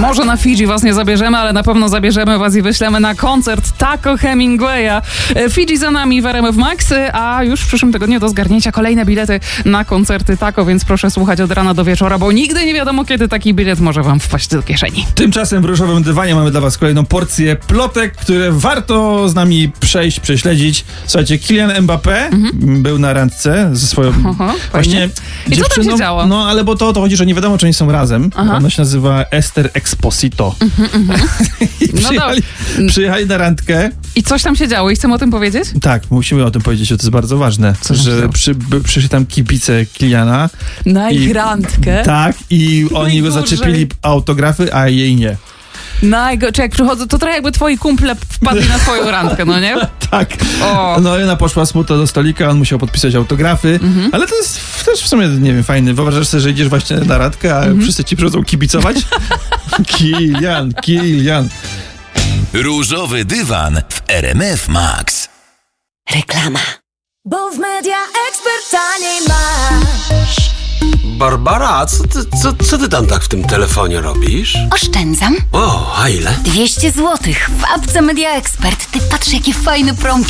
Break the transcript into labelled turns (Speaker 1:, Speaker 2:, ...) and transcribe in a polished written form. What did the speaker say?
Speaker 1: Może na Fidżi was nie zabierzemy, ale na pewno zabierzemy was i wyślemy na koncert Taco Hemingwaya. Fidżi za nami w RMF Max, a już w przyszłym tygodniu do zgarnięcia kolejne bilety na koncerty Taco, więc proszę słuchać od rana do wieczora, bo nigdy nie wiadomo, kiedy taki bilet może wam wpaść do kieszeni.
Speaker 2: Tymczasem w Różowym Dywanie mamy dla was kolejną porcję plotek, które warto z nami prześledzić. Słuchajcie, Kylian Mbappé był na randce ze swoją właśnie
Speaker 1: I co tam się działo?
Speaker 2: No ale bo to o to chodzi, że nie wiadomo, czy oni są razem. Ona się nazywa Esther Exposito. I przyjechali na randkę.
Speaker 1: I coś tam się działo i chcemy o tym powiedzieć?
Speaker 2: Tak, musimy o tym powiedzieć, to jest bardzo ważne, że przyszli tam kibice Kyliana.
Speaker 1: Na ich randkę?
Speaker 2: Tak, i oni go zaczepili autografy, a jej nie.
Speaker 1: Czy jak przychodzą, to trochę jakby twoi kumple wpadli na twoją randkę, no nie?
Speaker 2: Tak. No i ona poszła smutna do stolika, on musiał podpisać autografy, ale to jest też w sumie, nie wiem, fajny. Wyobrażasz sobie, że idziesz właśnie na randkę, a wszyscy ci przychodzą kibicować? Kylian.
Speaker 3: Różowy dywan w RMF Max.
Speaker 4: Reklama. Bo w Media Expert taniej masz.
Speaker 5: Barbara, co ty tam tak w tym telefonie robisz?
Speaker 4: Oszczędzam.
Speaker 5: O, a ile?
Speaker 4: 200 zł w apce Media Expert. Ty patrz, jakie fajne promki.